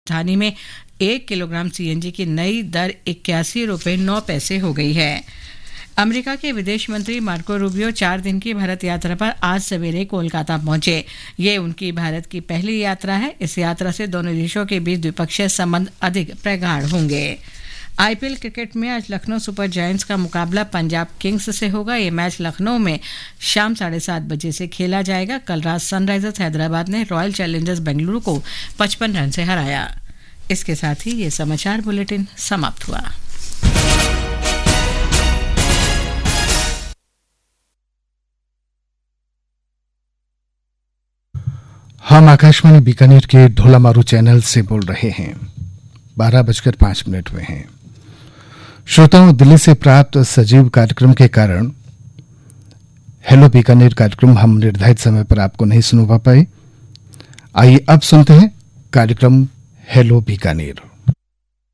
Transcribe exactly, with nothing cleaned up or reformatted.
राजधानी में एक किलोग्राम सीएनजी की नई दर इक्यासी रुपये नौ पैसे हो गई है। अमेरिका के विदेश मंत्री मार्को रूबियो चार दिन की भारत यात्रा पर आज सवेरे कोलकाता पहुंचे। ये उनकी भारत की पहली यात्रा है। इस यात्रा से दोनों देशों के बीच द्विपक्षीय संबंध अधिक प्रगाढ़ होंगे। आईपीएल क्रिकेट में आज लखनऊ सुपर जायंट्स का मुकाबला पंजाब किंग्स से होगा। ये मैच लखनऊ में शाम साढ़े सात बजे से खेला जाएगा। कल रात सनराइजर्स हैदराबाद ने रॉयल चैलेंजर्स बेंगलुरु को पचपन रन से हराया। इसके साथ ही ये समाचार बुलेटिन समाप्त हुआ। हम आकाशवाणी बीकानेर के ढोलामारू चैनल से बोल रहे हैं। बारह बजकर पांच मिनट में हैं। श्रोताओं, दिल्ली से प्राप्त सजीव कार्यक्रम के कारण हेलो बीकानेर कार्यक्रम हम निर्धारित समय पर आपको नहीं सुनवा पाए। आइए अब सुनते हैं कार्यक्रम हेलो बीकानेर।